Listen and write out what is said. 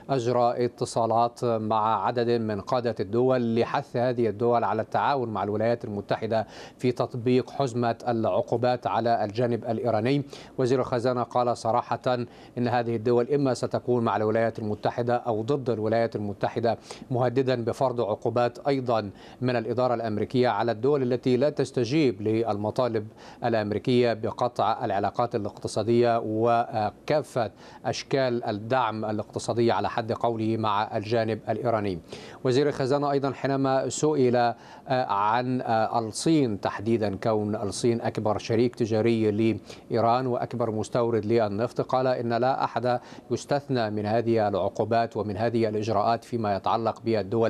أجرى اتصالات مع عدد من قادة الدول لحث هذه الدول على التعاون مع الولايات المتحدة في تطبيق حزمة العقوبات على الجانب الإيراني. وزير الخزانة قال صراحة إن هذه الدول إما ستكون مع الولايات المتحدة أو ضد الولايات المتحدة، مهددا بفرض عقوبات أيضا من الإدارة الأمريكية على الدول التي لا تستجيب للمطالب الأمريكية بقطع العلاقات الاقتصادية وكافة أشكال الدعم الاقتصادي على حد قوله مع الجانب الإيراني. وزير الخزانة أيضا حينما سئل عن الصين تحديدا، كون الصين أكبر شريك تجاري لإيران وأكبر مستورد للنفط، قال إن لا أحد يستثنى من هذه العقوبات ومن هذه الإجراءات فيما يتعلق بالدول